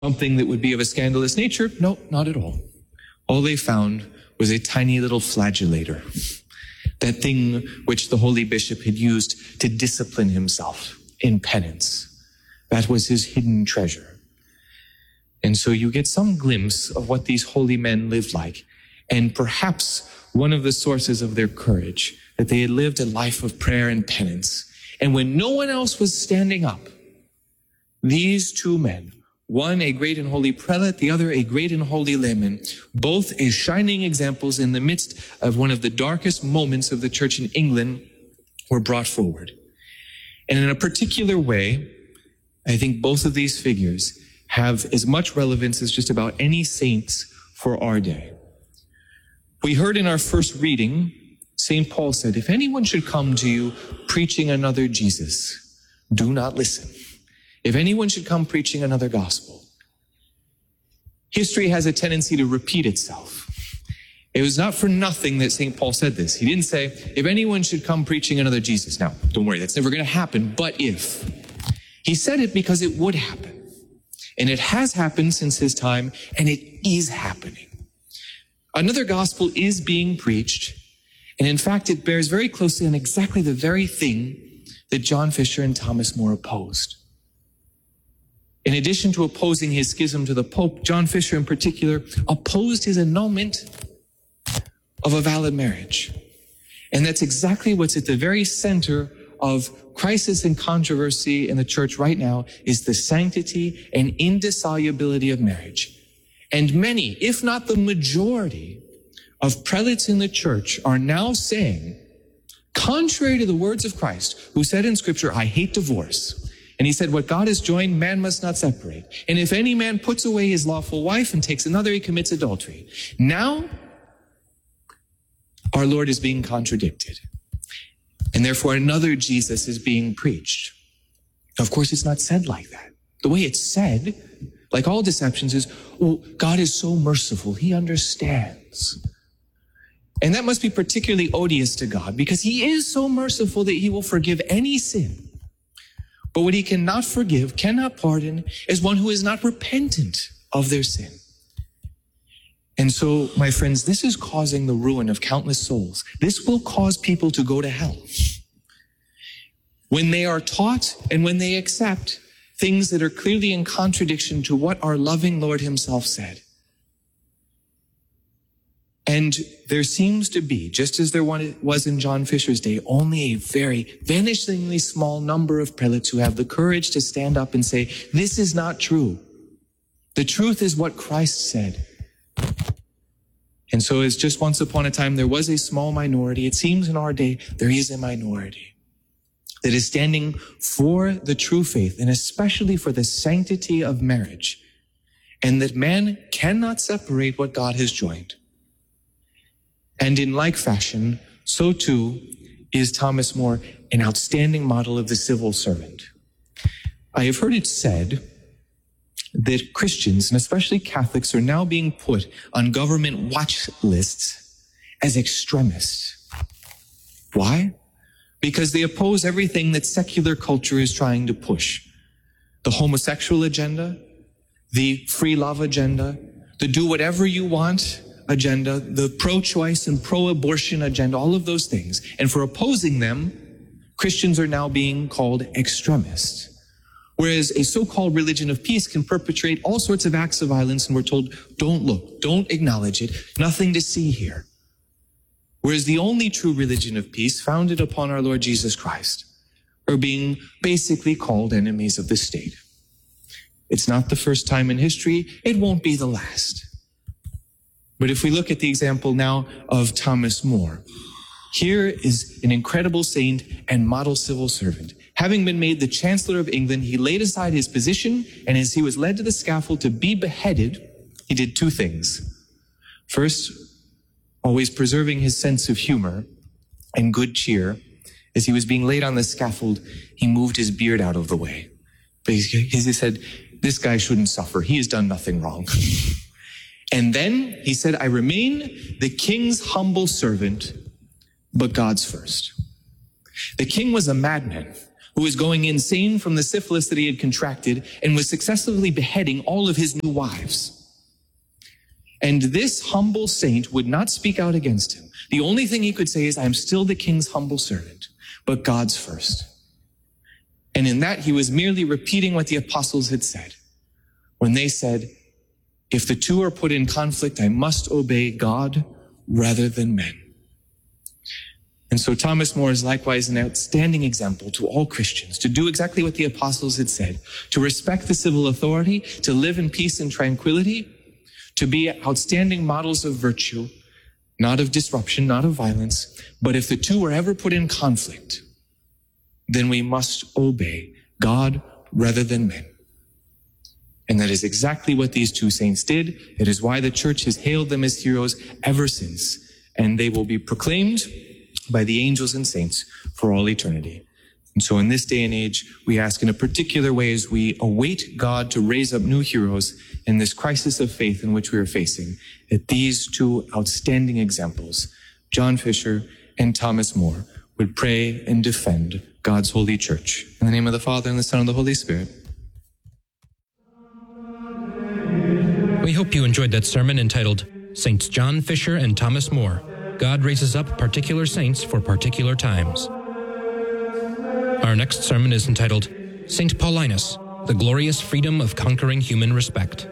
something that would be of a scandalous nature? No, not at all. All they found was a tiny little flagellator, that thing which the holy bishop had used to discipline himself in penance. That was his hidden treasure. And so you get some glimpse of what these holy men lived like, and perhaps one of the sources of their courage, that they had lived a life of prayer and penance. And when no one else was standing up, these two men, one a great and holy prelate, the other a great and holy layman, both as shining examples in the midst of one of the darkest moments of the church in England, were brought forward. And in a particular way, I think both of these figures have as much relevance as just about any saints for our day. We heard in our first reading, St. Paul said, if anyone should come to you preaching another Jesus, do not listen. If anyone should come preaching another gospel. History has a tendency to repeat itself. It was not for nothing that St. Paul said this. He didn't say, if anyone should come preaching another Jesus. Now, don't worry, that's never going to happen, but if. He said it because it would happen. And it has happened since his time, and it is happening. Another gospel is being preached, and in fact, it bears very closely on exactly the very thing that John Fisher and Thomas More opposed. In addition to opposing his schism to the Pope, John Fisher in particular opposed his annulment of a valid marriage. And that's exactly what's at the very center of crisis and controversy in the church right now, is the sanctity and indissolubility of marriage. And many, if not the majority, of prelates in the church are now saying, contrary to the words of Christ, who said in Scripture, I hate divorce. And he said, what God has joined, man must not separate. And if any man puts away his lawful wife and takes another, he commits adultery. Now, our Lord is being contradicted. And therefore, another Jesus is being preached. Of course, it's not said like that. The way it's said, like all deceptions, is, oh, God is so merciful. He understands. And that must be particularly odious to God, because he is so merciful that he will forgive any sin. But what he cannot forgive, cannot pardon, is one who is not repentant of their sin. And so, my friends, this is causing the ruin of countless souls. This will cause people to go to hell. When they are taught and when they accept things that are clearly in contradiction to what our loving Lord himself said. And there seems to be, just as there was in John Fisher's day, only a very vanishingly small number of prelates who have the courage to stand up and say, this is not true. The truth is what Christ said. And so as just once upon a time there was a small minority, it seems in our day there is a minority that is standing for the true faith, and especially for the sanctity of marriage, and that man cannot separate what God has joined. And in like fashion, so too is Thomas More an outstanding model of the civil servant. I have heard it said that Christians, and especially Catholics, are now being put on government watch lists as extremists. Why? Because they oppose everything that secular culture is trying to push. The homosexual agenda, the free love agenda, the do whatever you want agenda, the pro-choice and pro-abortion agenda, all of those things. And for opposing them, Christians are now being called extremists. Whereas a so-called religion of peace can perpetrate all sorts of acts of violence, and we're told, don't look, don't acknowledge it, nothing to see here. Whereas the only true religion of peace, founded upon our Lord Jesus Christ, are being basically called enemies of the state. It's not the first time in history, it won't be the last. But if we look at the example now of Thomas More, here is an incredible saint and model civil servant. Having been made the Chancellor of England, he laid aside his position, and as he was led to the scaffold to be beheaded, he did two things. First, always preserving his sense of humor and good cheer, as he was being laid on the scaffold, he moved his beard out of the way. Because he said, this guy shouldn't suffer. He has done nothing wrong. And then he said, I remain the king's humble servant, but God's first. The king was a madman, who was going insane from the syphilis that he had contracted and was successively beheading all of his new wives. And this humble saint would not speak out against him. The only thing he could say is, I am still the king's humble servant, but God's first. And in that, he was merely repeating what the apostles had said when they said, if the two are put in conflict, I must obey God rather than men. And so Thomas More is likewise an outstanding example to all Christians to do exactly what the apostles had said, to respect the civil authority, to live in peace and tranquility, to be outstanding models of virtue, not of disruption, not of violence. But if the two are ever put in conflict, then we must obey God rather than men. And that is exactly what these two saints did. It is why the church has hailed them as heroes ever since. And they will be proclaimed by the angels and saints for all eternity. And so in this day and age, we ask in a particular way as we await God to raise up new heroes in this crisis of faith in which we are facing, that these two outstanding examples, John Fisher and Thomas More, would pray and defend God's holy church. In the name of the Father, and the Son, and the Holy Spirit. We hope you enjoyed that sermon entitled, Saints John Fisher and Thomas More. God raises up particular saints for particular times. Our next sermon is entitled, Saint Paulinus, the Glorious Freedom of Conquering Human Respect.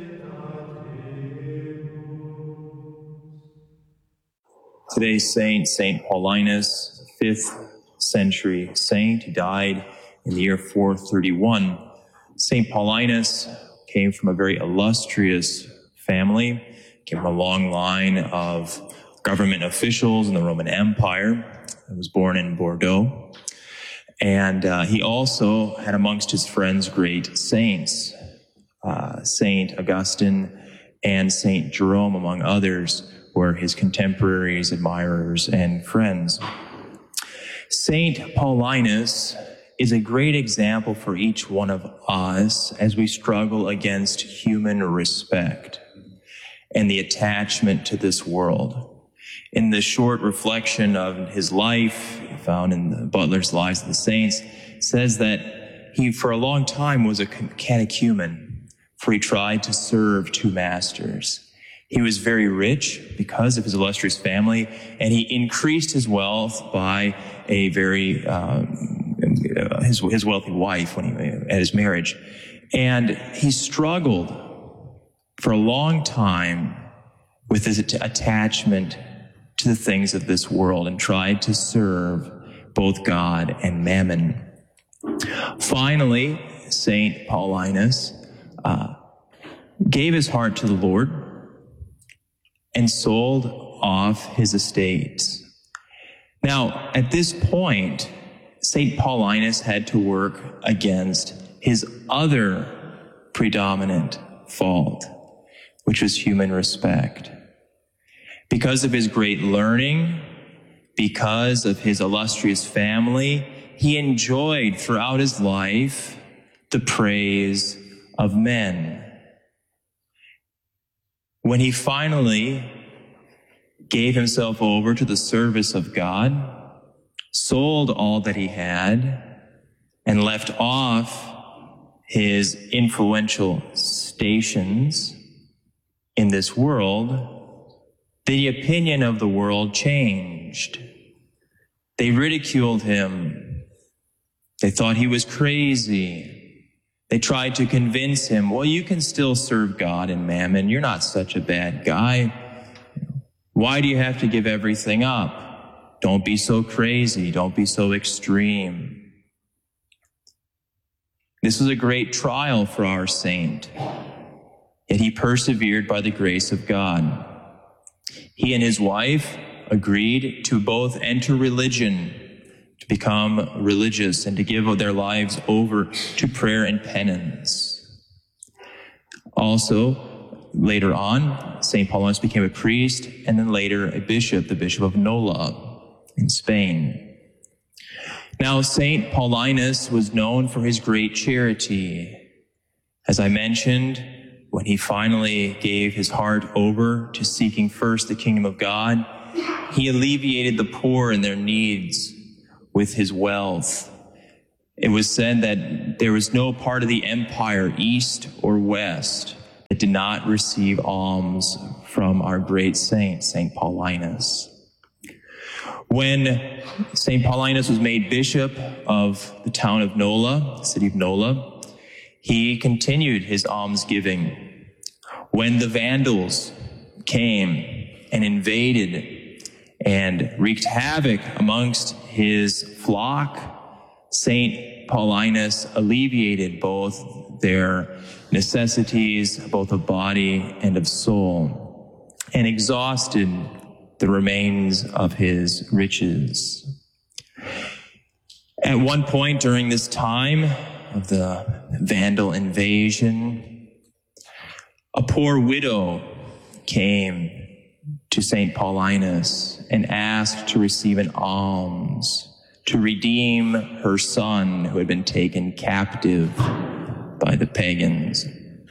Today's saint, Saint Paulinus, 5th century saint. He died in the year 431. Saint Paulinus came from a very illustrious family, came from a long line of government officials in the Roman Empire. He was born in Bordeaux. And he also had amongst his friends great saints, Saint Augustine and Saint Jerome, among others, were his contemporaries, admirers, and friends. Saint Paulinus is a great example for each one of us as we struggle against human respect and the attachment to this world. In the short reflection of his life, found in the Butler's Lives of the Saints, says that he, for a long time, was a catechumen, for he tried to serve two masters. He was very rich because of his illustrious family, and he increased his wealth by a very his wealthy wife when at his marriage, and he struggled for a long time with his attachment to the things of this world and tried to serve both God and mammon. Finally, Saint Paulinus gave his heart to the Lord and sold off his estates. Now, at this point, Saint Paulinus had to work against his other predominant fault, which was human respect. Because of his great learning, because of his illustrious family, he enjoyed throughout his life the praise of men. When he finally gave himself over to the service of God, sold all that he had, and left off his influential stations in this world, the opinion of the world changed. They ridiculed him. They thought he was crazy. They tried to convince him, well, you can still serve God and mammon. You're not such a bad guy. Why do you have to give everything up? Don't be so crazy. Don't be so extreme. This was a great trial for our saint, yet he persevered by the grace of God. He and his wife agreed to both enter religion, to become religious, and to give their lives over to prayer and penance. Also, later on, St. Paulinus became a priest and then later a bishop, the Bishop of Nola in Spain. Now, St. Paulinus was known for his great charity. As I mentioned, when he finally gave his heart over to seeking first the kingdom of God, he alleviated the poor and their needs with his wealth. It was said that there was no part of the empire, east or west, that did not receive alms from our great saint, St. Paulinus. When St. Paulinus was made bishop of the town of Nola, the city of Nola, he continued his almsgiving. When the Vandals came and invaded and wreaked havoc amongst his flock, St. Paulinus alleviated both their necessities, both of body and of soul, and exhausted the remains of his riches. At one point during this time of the Vandal invasion, a poor widow came to St. Paulinus and asked to receive an alms to redeem her son who had been taken captive by the pagans.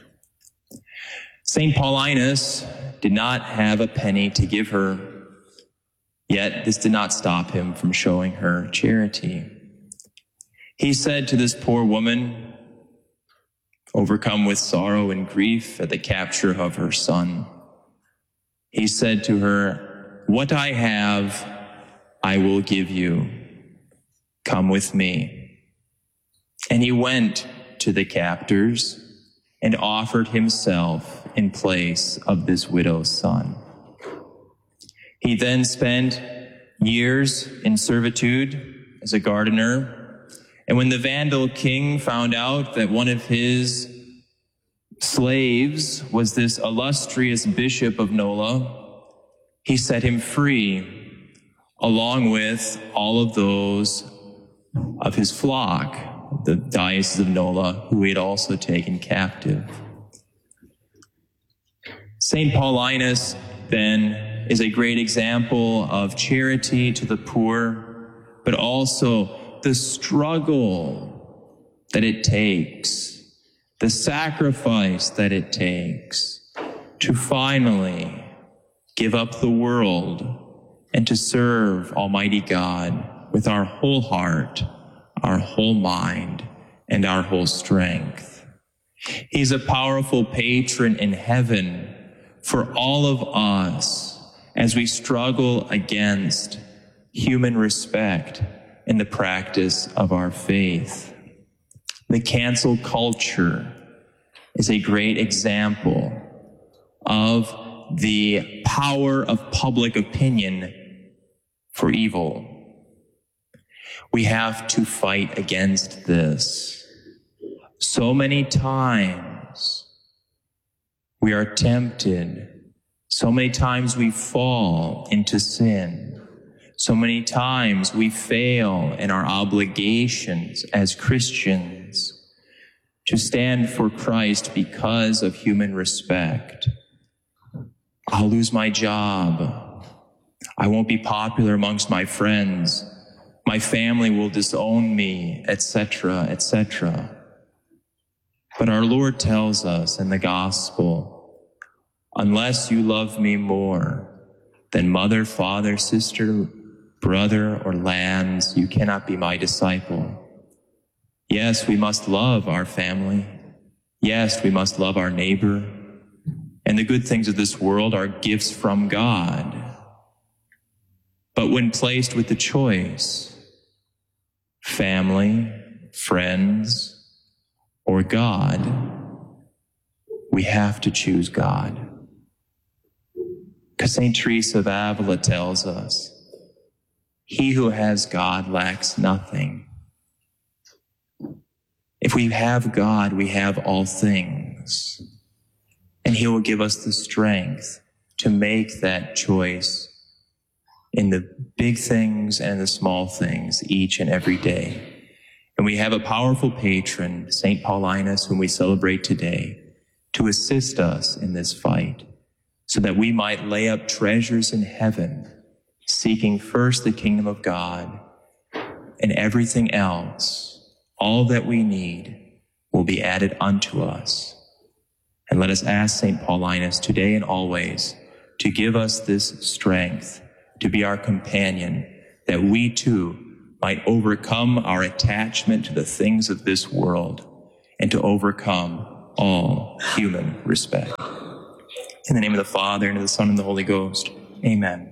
St. Paulinus did not have a penny to give her, yet this did not stop him from showing her charity. He said to this poor woman, overcome with sorrow and grief at the capture of her son, he said to her, "What I have, I will give you. Come with me." And he went to the captors and offered himself in place of this widow's son. He then spent years in servitude as a gardener, and when the Vandal king found out that one of his slaves was this illustrious bishop of Nola, he set him free, along with all of those of his flock, the Diocese of Nola, who he had also taken captive. St. Paulinus, then, is a great example of charity to the poor, but also the struggle that it takes, the sacrifice that it takes to finally give up the world and to serve Almighty God with our whole heart, our whole mind, and our whole strength. He's a powerful patron in heaven for all of us as we struggle against human respect in the practice of our faith. The cancel culture is a great example of the power of public opinion for evil. We have to fight against this. So many times we are tempted. So many times we fall into sin. So many times we fail in our obligations as Christians to stand for Christ because of human respect. I'll lose my job. I won't be popular amongst my friends. My family will disown me, etc., etc. But our Lord tells us in the gospel, unless you love me more than mother, father, sister, brother, or lands, you cannot be my disciple. Yes, we must love our family. Yes, we must love our neighbor. And the good things of this world are gifts from God. But when placed with the choice, family, friends, or God, we have to choose God. Because St. Teresa of Avila tells us, he who has God lacks nothing. If we have God, we have all things. And he will give us the strength to make that choice in the big things and the small things each and every day. And we have a powerful patron, St. Paulinus, whom we celebrate today, to assist us in this fight so that we might lay up treasures in heaven, seeking first the kingdom of God, and everything else, all that we need, will be added unto us. And let us ask St. Paulinus today and always to give us this strength, to be our companion, that we too might overcome our attachment to the things of this world and to overcome all human respect. In the name of the Father, and of the Son, and the Holy Ghost. Amen.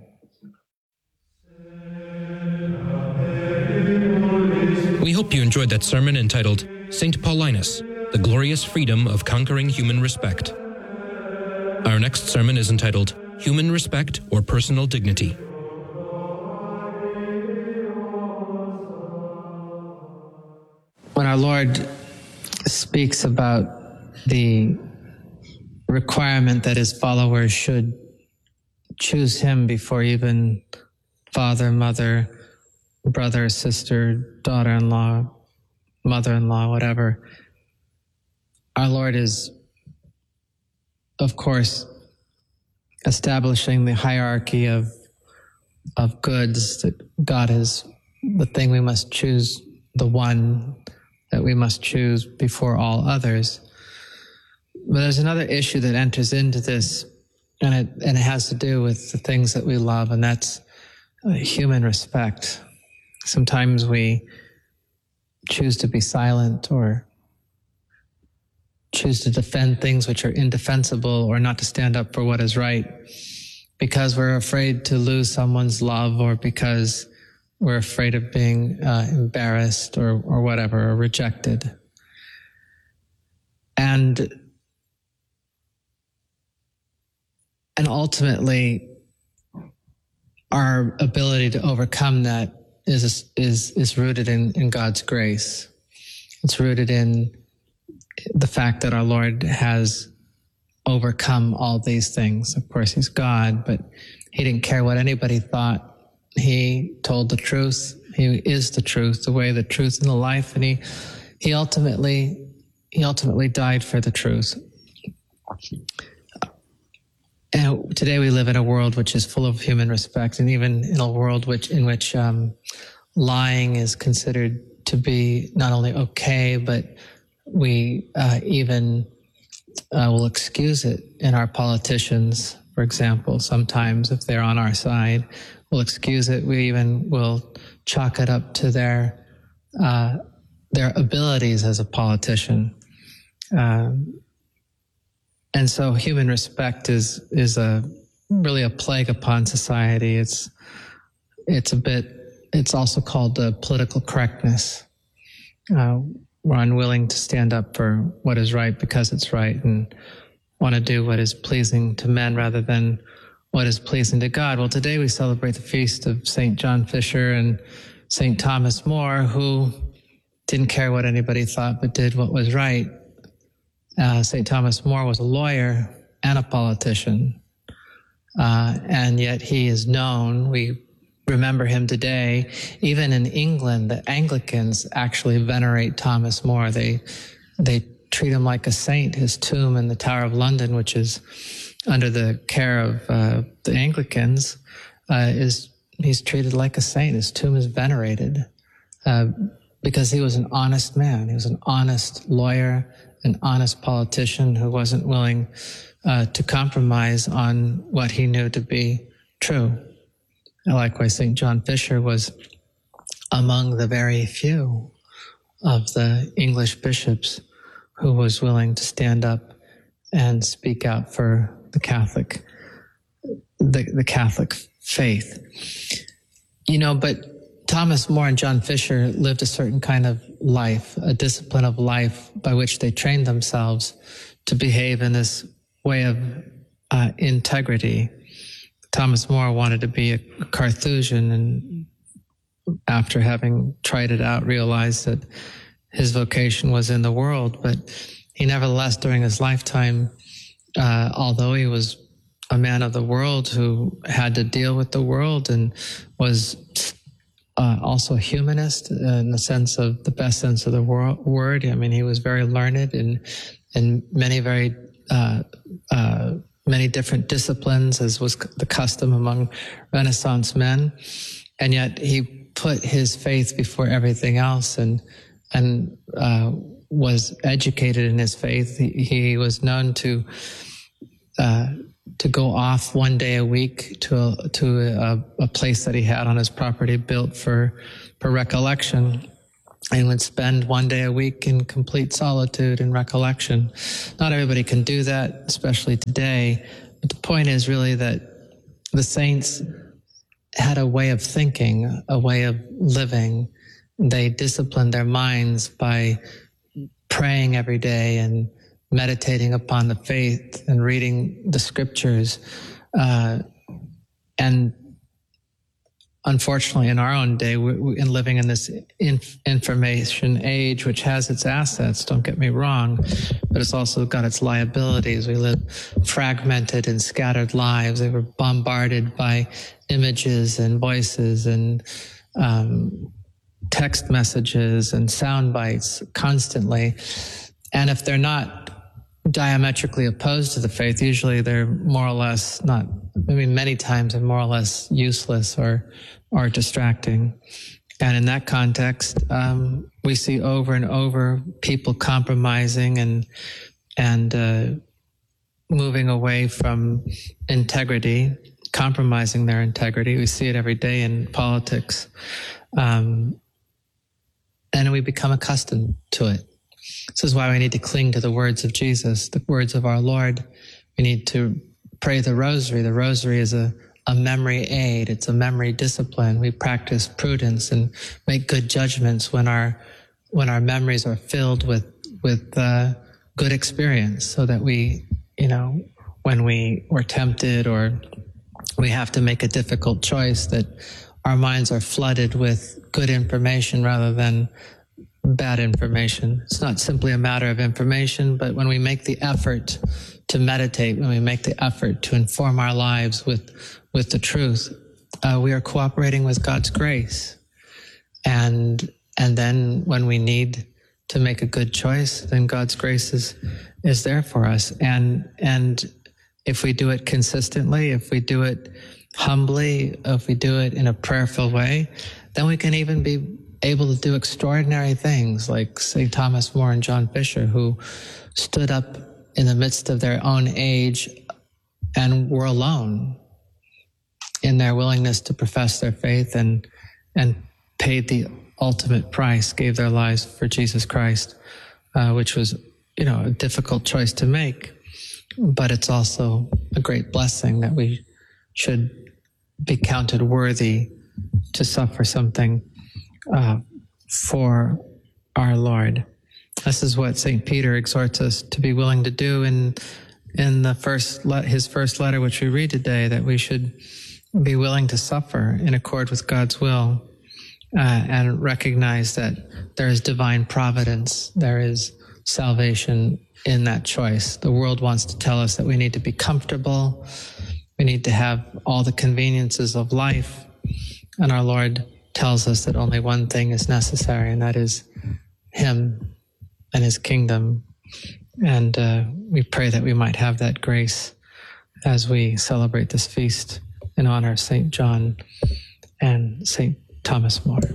We hope you enjoyed that sermon entitled St. Paulinus, the Glorious Freedom of Conquering Human Respect. Our next sermon is entitled Human Respect or Personal Dignity. When our Lord speaks about the requirement that his followers should choose him before even father, mother, brother, sister, daughter-in-law, mother-in-law, whatever, our Lord is, of course, establishing the hierarchy of goods, that God is the thing we must choose, the one that we must choose before all others. But there's another issue that enters into this, and it has to do with the things that we love, and that's human respect. Sometimes we choose to be silent or choose to defend things which are indefensible or not to stand up for what is right because we're afraid to lose someone's love or because we're afraid of being embarrassed or whatever, or rejected. And ultimately, our ability to overcome that is rooted in God's grace. It's rooted in the fact that our Lord has overcome all these things. Of course, he's God, but he didn't care what anybody thought. He told the truth. He is the truth, the way, the truth, and the life. And he ultimately died for the truth. And today we live in a world which is full of human respect, and even in a world in which lying is considered to be not only okay, but we even will excuse it in our politicians, for example. Sometimes, if they're on our side, we'll excuse it. We even will chalk it up to their abilities as a politician. And so human respect is really a plague upon society. It's also called political correctness. We're unwilling to stand up for what is right because it's right and want to do what is pleasing to men rather than what is pleasing to God. Well, today we celebrate the feast of St. John Fisher and St. Thomas More, who didn't care what anybody thought but did what was right. St. Thomas More was a lawyer and a politician, and yet he is known. We remember him today. Even in England, the Anglicans actually venerate Thomas More. They treat him like a saint. His tomb in the Tower of London, which is under the care of the Anglicans, he's treated like a saint. His tomb is venerated because he was an honest man. He was an honest lawyer, an honest politician who wasn't willing to compromise on what he knew to be true. And likewise, St. John Fisher was among the very few of the English bishops who was willing to stand up and speak out for the Catholic faith. But Thomas More and John Fisher lived a certain kind of life, a discipline of life by which they trained themselves to behave in this way of integrity. Thomas More wanted to be a Carthusian, and after having tried it out, realized that his vocation was in the world. But he nevertheless, during his lifetime, although he was a man of the world who had to deal with the world and was also a humanist in the sense of the best sense of the word. I mean, he was very learned in many different disciplines, as was the custom among Renaissance men. And yet he put his faith before everything else and was educated in his faith. He was known to to go off one day a week to a place that he had on his property built for recollection, and would spend one day a week in complete solitude and recollection. Not everybody can do that, especially today. But the point is really that the saints had a way of thinking, a way of living. They disciplined their minds by praying every day and meditating upon the faith and reading the scriptures. And unfortunately, in our own day, in living in this information age, which has its assets, don't get me wrong, but it's also got its liabilities. We live fragmented and scattered lives. They were bombarded by images and voices and text messages and sound bites constantly. And if they're not diametrically opposed to the faith, usually they're more or less not, many times they're more or less useless or distracting. And in that context, we see over and over people compromising and moving away from integrity, compromising their integrity. We see it every day in politics. And we become accustomed to it. This is why we need to cling to the words of Jesus, the words of our Lord. We need to pray the rosary. The rosary is a memory aid. It's a memory discipline. We practice prudence and make good judgments when our memories are filled with good experience, so that we, when we were tempted or we have to make a difficult choice, that our minds are flooded with good information rather than bad information. It's not simply a matter of information, but when we make the effort to meditate, when we make the effort to inform our lives with the truth, we are cooperating with God's grace. And then when we need to make a good choice, then God's grace is there for us. And if we do it consistently, if we do it humbly, if we do it in a prayerful way, then we can even be able to do extraordinary things like St. Thomas More and John Fisher, who stood up in the midst of their own age and were alone in their willingness to profess their faith and paid the ultimate price, gave their lives for Jesus Christ, which was, a difficult choice to make. But it's also a great blessing that we should be counted worthy to suffer something for our Lord. This is what St. Peter exhorts us to be willing to do in his first letter, which we read today, that we should be willing to suffer in accord with God's will and recognize that there is divine providence, there is salvation in that choice. The world wants to tell us that we need to be comfortable, we need to have all the conveniences of life, and our Lord tells us that only one thing is necessary, and that is Him and His kingdom. And we pray that we might have that grace as we celebrate this feast in honor of St. John and St. Thomas More.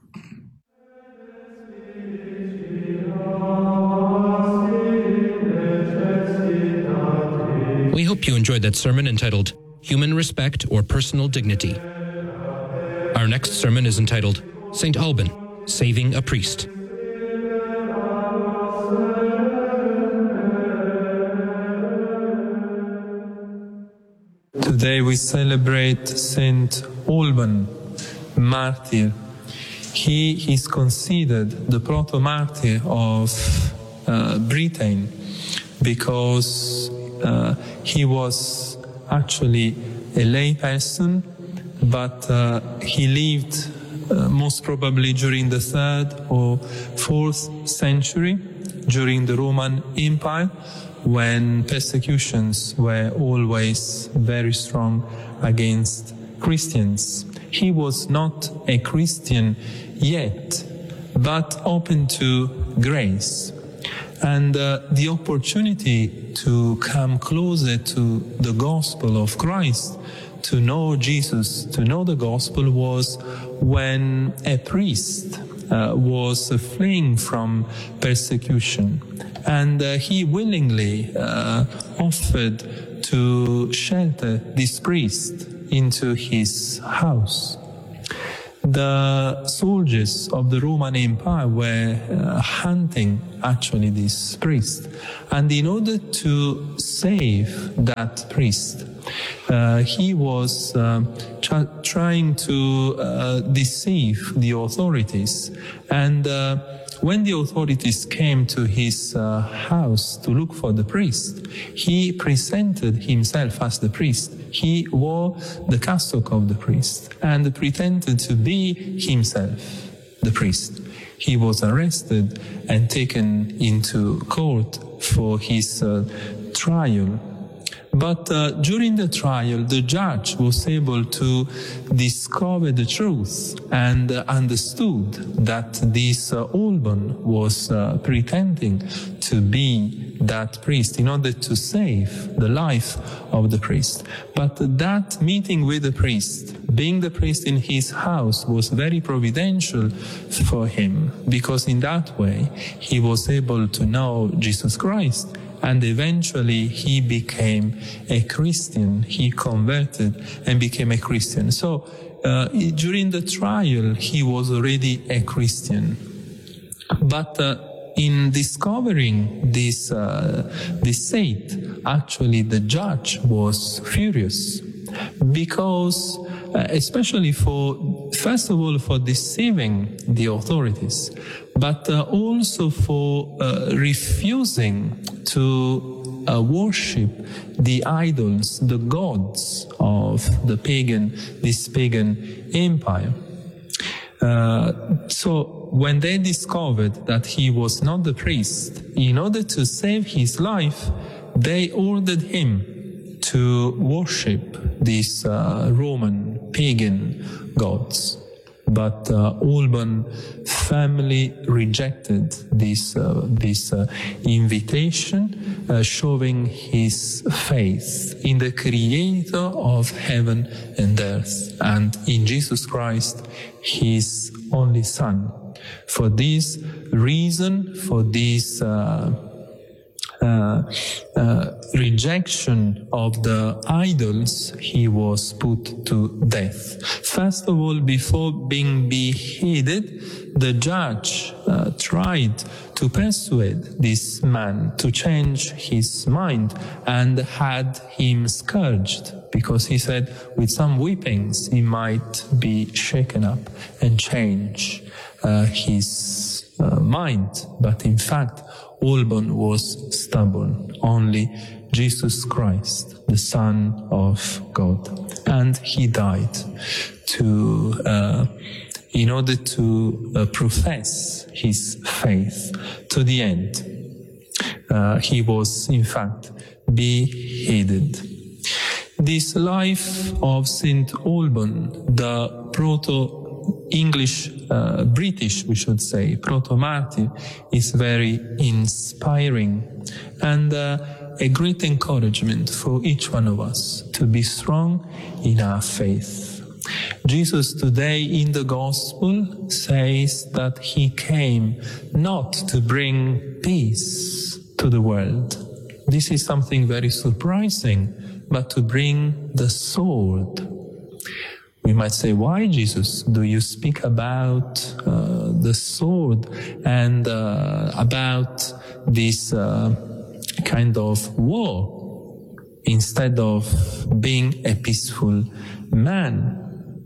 We hope you enjoyed that sermon entitled Human Respect or Personal Dignity. Our next sermon is entitled St. Alban, Saving a Priest. Today we celebrate Saint Alban, martyr. He is considered the proto-martyr of Britain because he was actually a lay person, but he lived most probably during the 3rd or 4th century, during the Roman Empire, when persecutions were always very strong against Christians. He was not a Christian yet, but open to grace. And the opportunity to come closer to the gospel of Christ, to know Jesus, to know the gospel, was when a priest was fleeing from persecution. And he willingly offered to shelter this priest into his house. The soldiers of the Roman Empire were hunting actually this priest. And in order to save that priest, he was trying to deceive the authorities. And when the authorities came to his house to look for the priest, he presented himself as the priest. He wore the cassock of the priest and pretended to be himself, the priest. He was arrested and taken into court for his trial. But during the trial, the judge was able to discover the truth and understood that this Alban was pretending to be that priest in order to save the life of the priest. But that meeting with the priest, being the priest in his house, was very providential for him, because in that way he was able to know Jesus Christ. And eventually he became a Christian. He converted and became a Christian. So during the trial, he was already a Christian. But in discovering this saint, actually the judge was furious, because especially first of all, for deceiving the authorities, but also for refusing to worship the idols, the gods of this pagan empire. So when they discovered that he was not the priest, in order to save his life, they ordered him to worship these Roman pagan gods. But Alban family rejected this invitation, showing his faith in the Creator of heaven and earth, and in Jesus Christ, his only Son. For this reason, for this rejection of the idols, he was put to death. First of all, before being beheaded, the judge tried to persuade this man to change his mind and had him scourged, because he said with some whippings he might be shaken up and change his mind. But in fact, Alban was stubborn. Only Jesus Christ, the Son of God. And he died in order to profess his faith to the end. He was, in fact, beheaded. This life of Saint Alban, the Proto-English, British, we should say, proto-martyr, is very inspiring and a great encouragement for each one of us to be strong in our faith. Jesus today in the Gospel says that he came not to bring peace to the world. This is something very surprising, but to bring the sword. We might say, why, Jesus, do you speak about the sword and about this kind of war instead of being a peaceful man?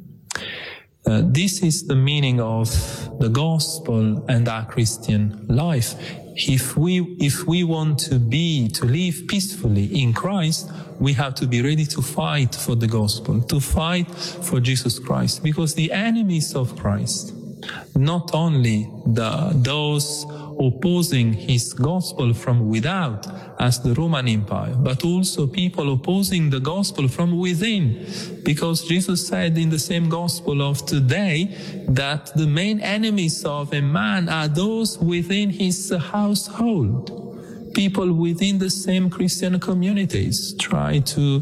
This is the meaning of the gospel and our Christian life. If we want to live peacefully in Christ, we have to be ready to fight for the gospel, to fight for Jesus Christ, because the enemies of Christ, not only those opposing his gospel from without, as the Roman Empire, but also people opposing the gospel from within, because Jesus said in the same gospel of today that the main enemies of a man are those within his household. People within the same Christian communities try to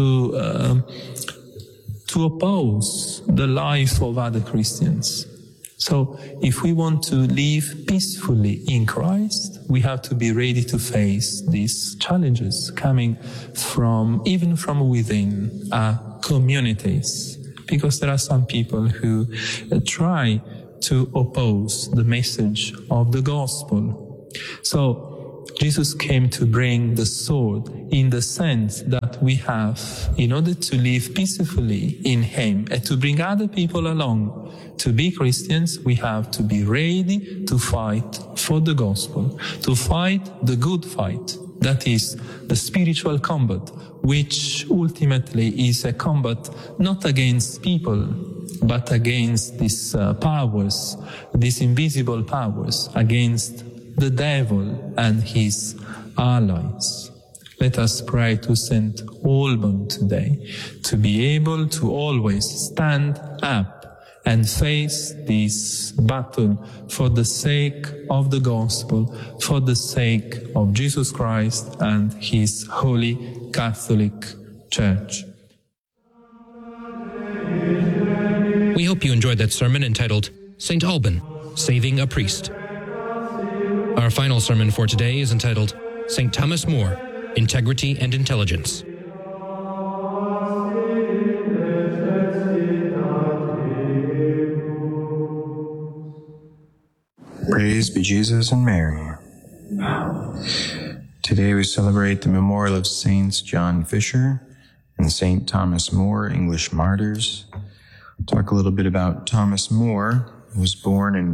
oppose the life of other Christians. So if we want to live peacefully in Christ, we have to be ready to face these challenges coming even from within our communities, because there are some people who try to oppose the message of the gospel. So Jesus came to bring the sword in the sense that we have, in order to live peacefully in Him and to bring other people along to be Christians, we have to be ready to fight for the gospel, to fight the good fight. That is the spiritual combat, which ultimately is a combat not against people, but against these powers, these invisible powers, against the devil and his allies. Let us pray to Saint Alban today to be able to always stand up and face this battle for the sake of the gospel, for the sake of Jesus Christ and His Holy Catholic Church. We hope you enjoyed that sermon entitled St. Alban, Saving a Priest. Our final sermon for today is entitled St. Thomas More, Integrity and Intelligence. Praise be Jesus and Mary. Today we celebrate the memorial of Saints John Fisher and St. Thomas More, English martyrs. Talk a little bit about Thomas More, who was born in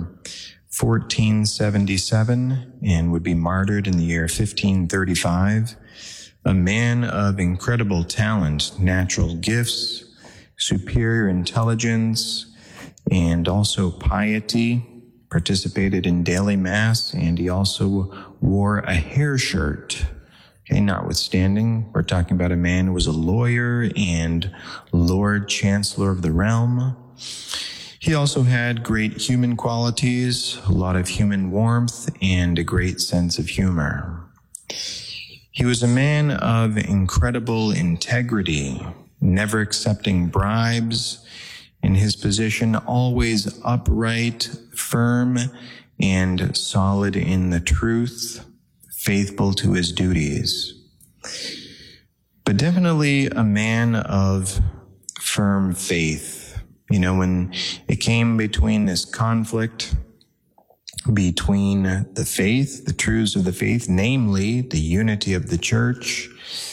1477 and would be martyred in the year 1535. A man of incredible talent, natural gifts, superior intelligence, and also piety. Participated in daily mass, and he also wore a hair shirt. Okay, notwithstanding, we're talking about a man who was a lawyer and Lord Chancellor of the realm. He also had great human qualities, a lot of human warmth, and a great sense of humor. He was a man of incredible integrity, never accepting bribes, in his position always upright, firm, and solid in the truth, faithful to his duties. But definitely a man of firm faith. You know, when it came between this conflict between the faith, the truths of the faith, namely the unity of the church,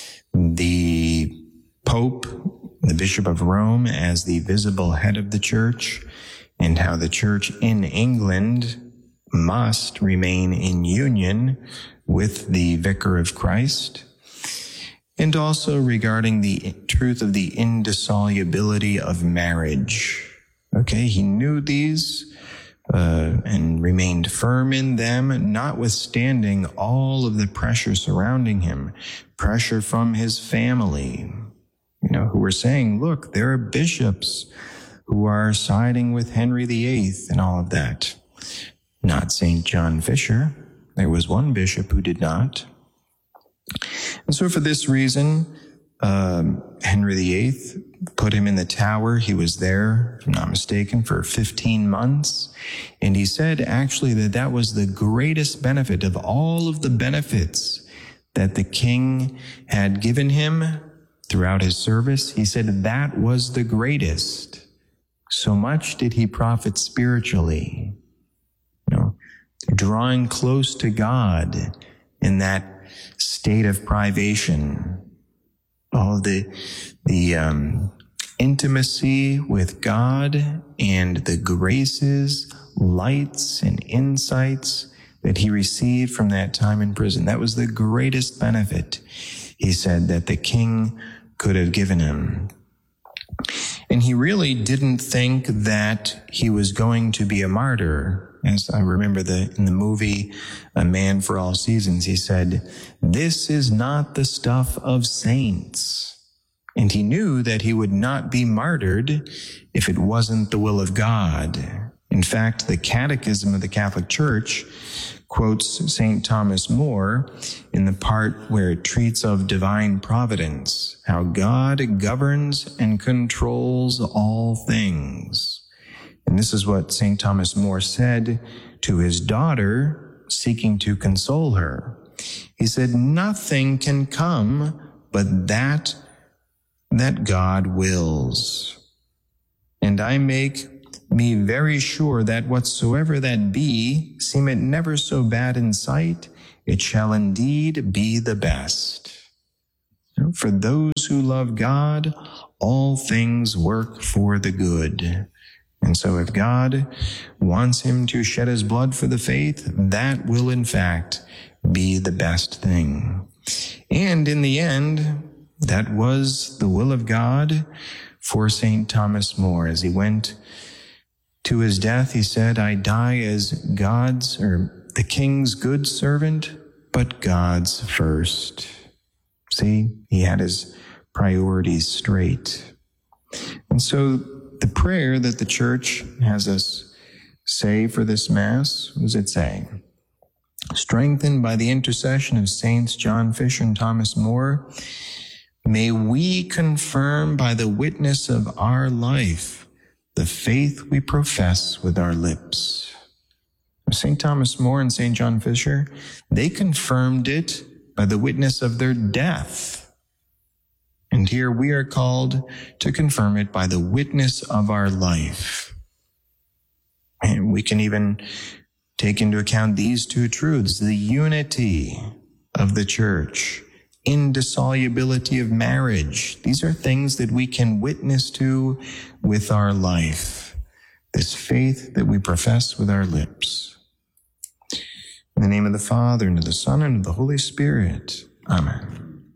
the Pope, the Bishop of Rome as the visible head of the church, and how the church in England must remain in union with the Vicar of Christ, and also regarding the truth of the indissolubility of marriage. Okay, he knew these and remained firm in them, notwithstanding all of the pressure surrounding him, pressure from his family, who were saying, look, there are bishops who are siding with Henry VIII and all of that. Not St. John Fisher. There was one bishop who did not. And so for this reason, Henry VIII put him in the Tower. He was there, if I'm not mistaken, for 15 months. And he said actually that was the greatest benefit of all of the benefits that the king had given him throughout his service. He said that was the greatest. So much did he profit spiritually, drawing close to God in that state of privation. All the intimacy with God and the graces, lights, and insights that he received from that time in prison. That was the greatest benefit, he said, that the king could have given him. And he really didn't think that he was going to be a martyr. As I remember in the movie A Man for All Seasons, he said, "This is not the stuff of saints." And he knew that he would not be martyred if it wasn't the will of God. In fact, the Catechism of the Catholic Church quotes St. Thomas More in the part where it treats of divine providence, how God governs and controls all things. And this is what St. Thomas More said to his daughter, seeking to console her. He said, "Nothing can come but that God wills. And I make me very sure that whatsoever that be, seem it never so bad in sight, it shall indeed be the best. For those who love God, all things work for the good." And so if God wants him to shed his blood for the faith, that will in fact be the best thing. And in the end, that was the will of God for St. Thomas More. As he went to his death, he said, "I die as God's or the King's good servant, but God's first." See, he had his priorities straight. And so the prayer that the Church has us say for this Mass, what does it say? Strengthened by the intercession of Saints John Fisher and Thomas More, may we confirm by the witness of our life the faith we profess with our lips. St. Thomas More and St. John Fisher, they confirmed it by the witness of their death. And here we are called to confirm it by the witness of our life. And we can even take into account these two truths: the unity of the Church, indissolubility of marriage. These are things that we can witness to with our life. This faith that we profess with our lips. In the name of the Father, and of the Son, and of the Holy Spirit. Amen.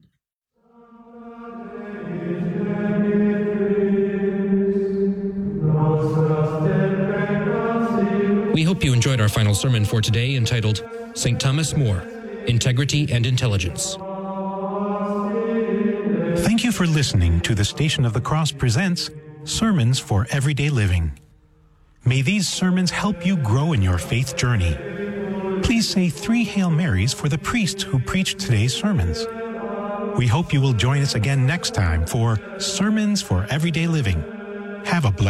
We hope you enjoyed our final sermon for today, entitled St. Thomas More, Integrity and Intelligence. Thank you for listening to the Station of the Cross presents Sermons for Everyday Living. May these sermons help you grow in your faith journey. Please say 3 Hail Marys for the priest who preached today's sermons. We hope you will join us again next time for Sermons for Everyday Living. Have a blessed